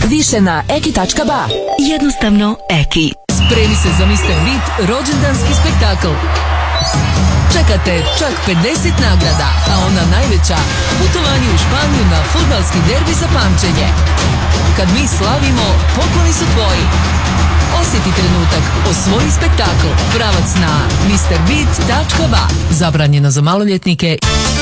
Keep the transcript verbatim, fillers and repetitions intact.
Više na eki tačka ba. Jednostavno Eki. Spremi se za mister Beat rođendanski spektakl. Čekate čak pedeset nagrada, a ona najveća, putovanje u Španiju na fudbalski derbi za pamćenje. Kad mi slavimo, pokloni su tvoji. Osjeti trenutak, osvoji spektakl. Pravac na mister beat tačka ba. Zabranjeno za maloljetnike.